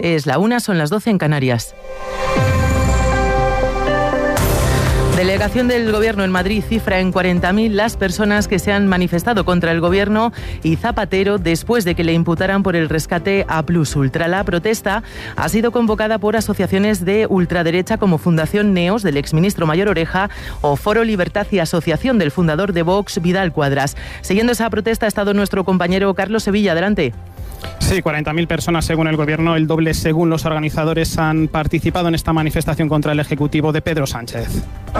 Es la 1, son las 12 en Canarias. Delegación del Gobierno en Madrid cifra en 40.000 las personas que se han manifestado contra el Gobierno y Zapatero después de que le imputaran por el rescate a Plus Ultra. La protesta ha sido convocada por asociaciones de ultraderecha como Fundación Neos del exministro Mayor Oreja o Foro Libertad y Asociación del fundador de Vox, Vidal Cuadras. Siguiendo esa protesta ha estado nuestro compañero Carlos Sevilla. Adelante. Sí, 40.000 personas según el Gobierno, el doble según los organizadores, han participado en esta manifestación contra el Ejecutivo de Pedro Sánchez.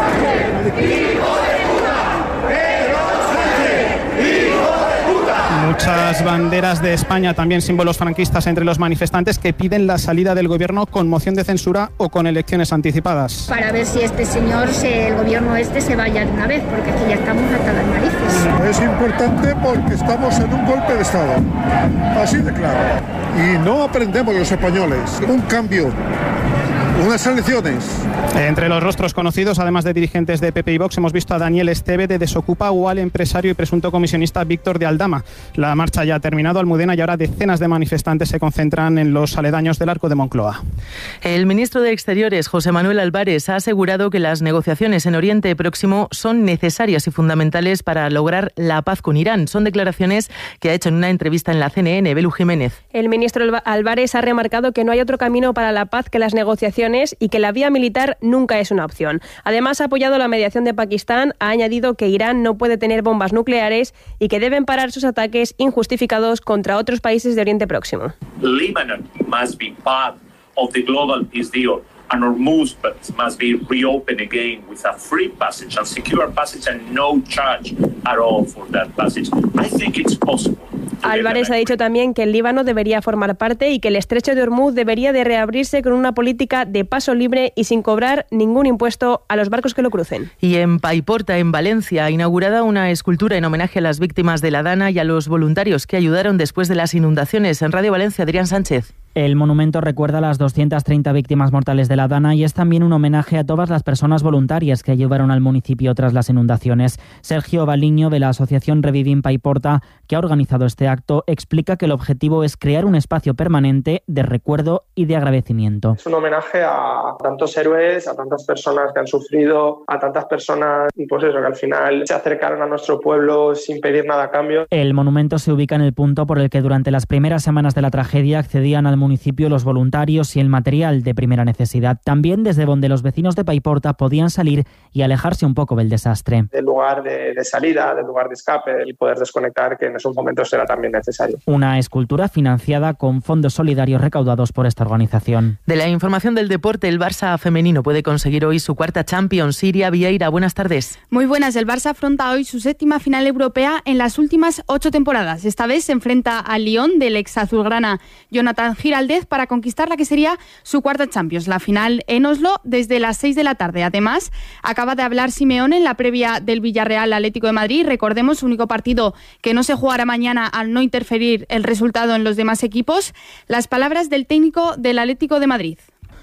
Muchas banderas de España, también símbolos franquistas entre los manifestantes que piden la salida del Gobierno con moción de censura o con elecciones anticipadas. Para ver si este señor, el Gobierno se vaya de una vez, porque es que ya estamos hasta las narices. Es importante porque estamos en un golpe de Estado, así de claro. Y no aprendemos los españoles. Un cambio, unas elecciones. Entre los rostros conocidos, además de dirigentes de PP y Vox, hemos visto a Daniel Esteve de Desocupa o al empresario y presunto comisionista Víctor de Aldama. La marcha ya ha terminado, Almudena, y ahora decenas de manifestantes se concentran en los aledaños del Arco de Moncloa. El ministro de Exteriores, José Manuel Álvarez, ha asegurado que las negociaciones en Oriente Próximo son necesarias y fundamentales para lograr la paz con Irán. Son declaraciones que ha hecho en una entrevista en la CNN. Belu Jiménez. El ministro Álvarez ha remarcado que no hay otro camino para la paz que las negociaciones y que la vía militar nunca es una opción. Además, ha apoyado la mediación de Pakistán, ha añadido que Irán no puede tener bombas nucleares y que deben parar sus ataques injustificados contra otros países de Oriente Próximo. Lebanon must be part of the global peace deal. And Hormuz must be reopened again with a free passage and secure passage and no charge at all for that passage. I think it's possible. Álvarez ha dicho también que el Líbano debería formar parte y que el estrecho de Hormuz debería de reabrirse con una política de paso libre y sin cobrar ningún impuesto a los barcos que lo crucen. Y en Paiporta, en Valencia, ha inaugurada una escultura en homenaje a las víctimas de la Dana y a los voluntarios que ayudaron después de las inundaciones. En Radio Valencia, Adrián Sánchez. El monumento recuerda a las 230 víctimas mortales de la Dana y es también un homenaje a todas las personas voluntarias que ayudaron al municipio tras las inundaciones. Sergio Baliño, de la asociación Revivim Paiporta, que ha organizado este acto, explica que el objetivo es crear un espacio permanente de recuerdo y de agradecimiento. Es un homenaje a tantos héroes, a tantas personas que han sufrido, a tantas personas pues eso, que al final se acercaron a nuestro pueblo sin pedir nada a cambio. El monumento se ubica en el punto por el que durante las primeras semanas de la tragedia accedían al municipio los voluntarios y el material de primera necesidad. También desde donde los vecinos de Paiporta podían salir y alejarse un poco del desastre. Del lugar de salida, del lugar de escape y poder desconectar, que en esos momentos era también necesario. Una escultura financiada con fondos solidarios recaudados por esta organización. De la información del deporte, el Barça femenino puede conseguir hoy su cuarta Champions. Siria Vieira, buenas tardes. Muy buenas. El Barça afronta hoy su séptima final europea en las últimas 8 temporadas. Esta vez se enfrenta al Lyon del ex azulgrana Jonathan Giraldez para conquistar la que sería su cuarta Champions. La final en Oslo desde las 6 de la tarde. Además, acaba de hablar Simeone en la previa del Villarreal Atlético de Madrid. Recordemos, su único partido que no se jugará mañana al no interferir el resultado en los demás equipos. Las palabras del técnico del Atlético de Madrid.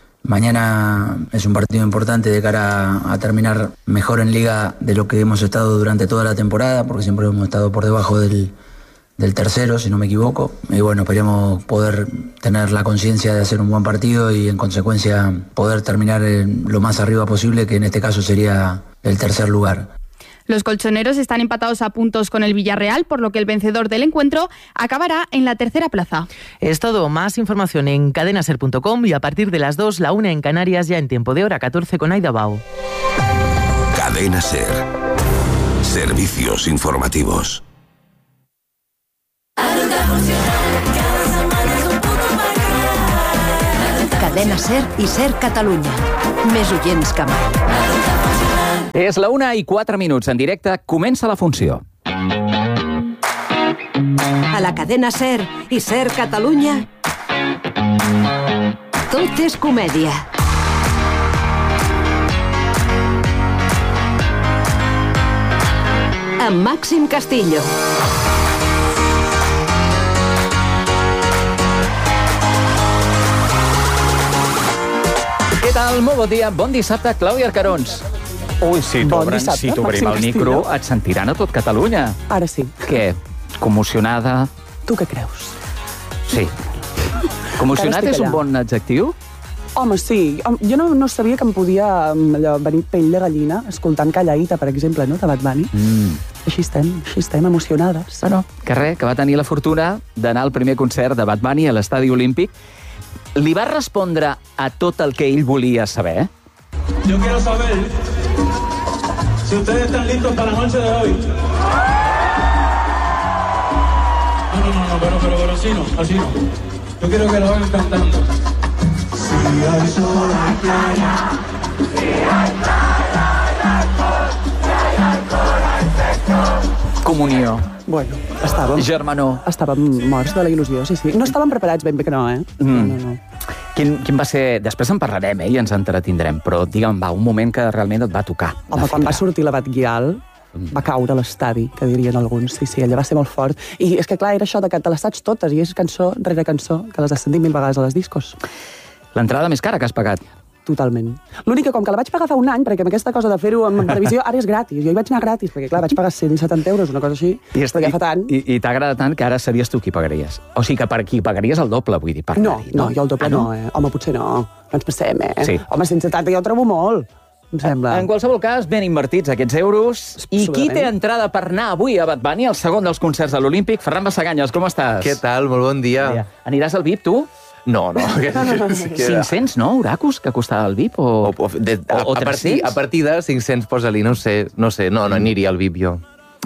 Mañana es un partido importante de cara a terminar mejor en Liga de lo que hemos estado durante toda la temporada, porque siempre hemos estado por debajo del tercero, si no me equivoco. Y bueno, esperemos poder tener la conciencia de hacer un buen partido y en consecuencia poder terminar lo más arriba posible, que en este caso sería el tercer lugar. Los colchoneros están empatados a puntos con el Villarreal, por lo que el vencedor del encuentro acabará en la tercera plaza. Es todo. Más información en cadenaser.com y a partir de las 2, la 1 en Canarias, ya en tiempo de hora 14 con Aida Bao. Cadena Ser. Servicios informativos. Cadena Ser i Ser Catalunya. Més oients que mai. És la 1:04 en directe. Comença la funció. A la Cadena Ser i Ser Catalunya, tot és comèdia. Amb Màxim Castillo. Què tal? Molt bon dia. Bon dissabte, Clàudia Arcarons. Ui, si t'obrim el micro, et sentiran a tot Catalunya. Ara sí. Què? Commocionada? Tu què creus? Sí. Commocionat és un bon adjectiu? Home, sí. Jo no sabia que em podia venir pell de gallina escoltant Callaïta, per exemple, no?, de Bad Bunny. Així estem, emocionades. Bueno, que res, que va tenir la fortuna d'anar al primer concert de Bad Bunny a l'Estadi Olímpic. Li va respondre a tot el que ell volia saber? Yo quiero saber si ustedes están listos para la noche de hoy. No, pero así no. Yo quiero que lo hagan cantando. Si hay sol hay playa, si hay playa hay alcohol, si hay alcohol hay sexo. Comunió. Bueno, Germanor. Estàvem morts de la il·lusió, sí. No estàvem preparats ben bé que no, eh? No. Quin va ser... Després en parlarem, i ens entretindrem, però digue'm, un moment que realment et va tocar. Home, quan va sortir l'Abat Guial, va caure a l'estadi, que dirien alguns. Sí, allà va ser molt fort. I és que, clar, era això de que te les saps totes, i és cançó rere cançó, que les has sentit 1000 vegades a les discos. L'entrada més cara que has pagat? Totalment. L'únic que, com que la vaig pagar fa un any, perquè amb aquesta cosa de fer-ho en televisió, ara és gratis. Jo hi vaig anar gratis, perquè, clar, vaig pagar 170 euros, una cosa així, perquè fa tant. I t'agrada tant que ara series tu qui pagaries. O sigui que per qui pagaries el doble, vull dir, per anar-hi, no, jo el doble no, eh? Home, potser no. No ens passem, eh? Sí. Home, 170 jo ho trobo molt, em sembla. En qualsevol cas, ben invertits aquests euros. I qui té entrada per anar avui a Bad Bunny, el segon dels concerts de l'Olímpic? Ferran Bassaganyes, com estàs? Què tal? Molt bon dia. Aniràs al VIP, tu? No. 500, no, Horacus, que costava el VIP? O 300? A partir de 500, posa-li, no sé, no aniria al VIP jo.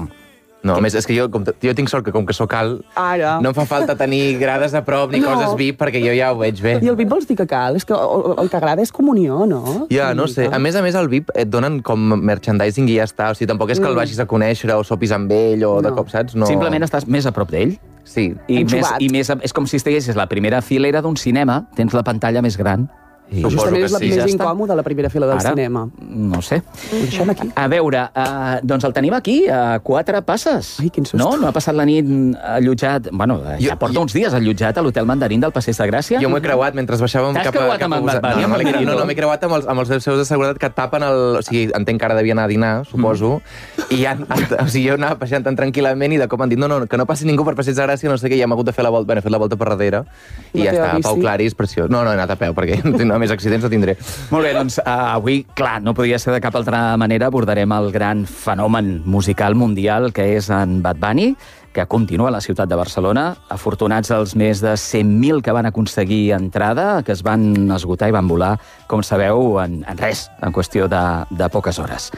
No, a més, és que jo tinc sort que com que sóc alt, no em fa falta tenir grades a prop ni coses VIP, perquè jo ja ho veig bé. I el VIP vols dir que cal? És que el que agrada és comunió, no? Ja, no sé. A més, el VIP et donen com merchandising i ja està. O sigui, tampoc és que el vagis a conèixer o sopis amb ell o de cop, saps? No. Simplement estàs més a prop d'ell? Sí. I més, és com si estiguessis a la primera filera d'un cinema, tens la pantalla més gran. Justament és la més incòmoda, la primera fila del cinema. No sé. Deixem aquí. A veure, doncs el tenim aquí, a 4 passes. Ai, quin susto. No ha passat la nit allotjat... Bueno, ja porta uns dies allotjat a l'Hotel Mandarín del Passeig de Gràcia. Jo m'ho he creuat mentre baixàvem cap a... T'has creuat amb el Bad Bunny? No, m'he creuat amb els seus de seguretat que et tapen el... O sigui, entenc que ara devia anar a dinar, suposo, i o sigui, jo anava baixant tan tranquil·lament i de cop han dit, no, que no passi ningú per Passeig de Gràcia, no sé què, i hem hagut de fer la volta, he fet la volta per darrere, i ja està, Pau Claris, preciós. No, he anat a peu, perquè més accidents no tindré. Molt bé, doncs avui, clar, no podia ser de cap altra manera, abordarem el gran fenomen musical mundial que és en Bad Bunny, que continua a la ciutat de Barcelona. Afortunats els més de 100.000 que van aconseguir entrada, que es van esgotar i van volar, com sabeu, en res, en qüestió de poques hores.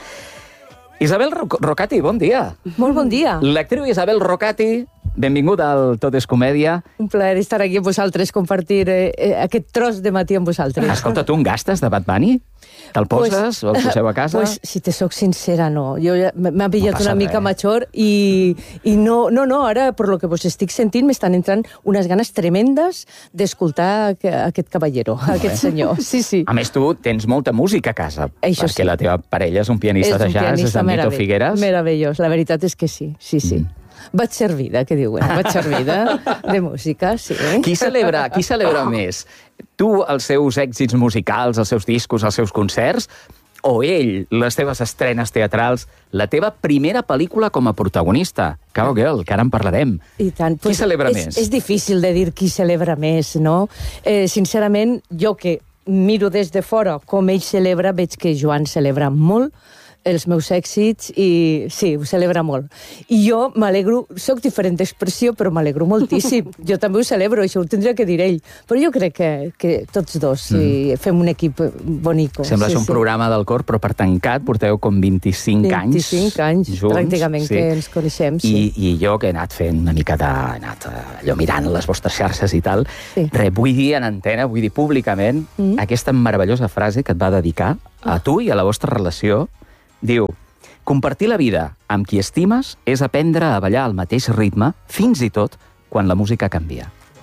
Isabel Rocati, bon dia. Molt bon dia. L'actriu Isabel Rocati, benvinguda al Tot és Comèdia. Un plaer estar aquí amb vosaltres, compartir aquest tros de matí amb vosaltres. Escolta, tu en gastes de Bad Bunny? Te'l poses o el poseu a casa? Pues, si te soc sincera, no. Jo m'ha pillat una mica major i no, ara, per lo que vos estic sentint, m'estan entrant unes ganes tremendes d'escoltar aquest caballero, aquest senyor. Sí. A més, tu tens molta música a casa, perquè la teva parella és un pianista de jazz, és en Vito Figueras. Meravellós, la veritat és que sí. Vaig servida, que diuen. Vaig servida de música, sí. Qui celebra més? Tu, els seus èxits musicals, els seus discos, els seus concerts, o ell, les teves estrenes teatrals, la teva primera pel·lícula com a protagonista, Cowgirl, que ara en parlarem. I tant. Qui celebra més? És difícil de dir qui celebra més, no? Sincerament, jo que miro des de fora com ell celebra, veig que Joan celebra molt els meus èxits i sí, ho celebra molt. I jo m'alegro, soc diferent d'expressió, però m'alegro moltíssim. Jo també ho celebro, això ho tindria que dir ell. Però jo crec que tots dos fem un equip bonico. Sembla un programa del cor, però per tancat porteu com 25 anys. 25 anys, junts, pràcticament, que ens coneixem. I jo, que he anat fent una mica allò mirant les vostres xarxes i tal, vull dir en antena, vull dir públicament, aquesta meravellosa frase que et va dedicar a tu i a la vostra relació. Diu, compartir la vida amb qui estimes és aprendre a ballar al mateix ritme, fins i tot quan la música canvia.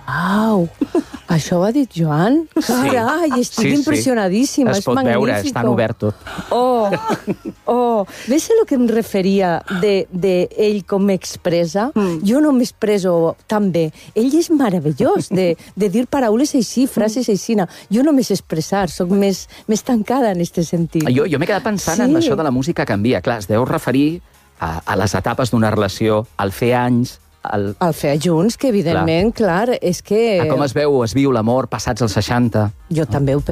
Au! Això ho ha dit Joan? Carai, estic impressionadíssima, és magnífico. Es pot veure, és tan obert tot. Ves a lo que em referia d'ell com m'expressa? Jo no m'expreso tan bé. Ell és meravellós de dir paraules així, frases així. Jo no m'és expressar, soc més tancada en aquest sentit. Jo m'he quedat pensant en això de la música canvia. Clar, es deu referir a les etapes d'una relació, al fer anys, El fer junts, que evidentment, clar, és que... Com es viu l'amor passats els 60? Jo també ho